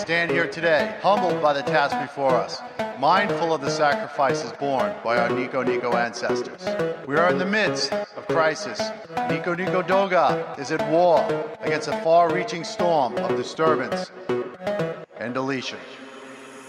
stand here today, humbled by the task before us, mindful of the sacrifices borne by our Nico Nico ancestors. We are in the midst of crisis. Nico Nico Doga is at war against a far-reaching storm of disturbance and deletion.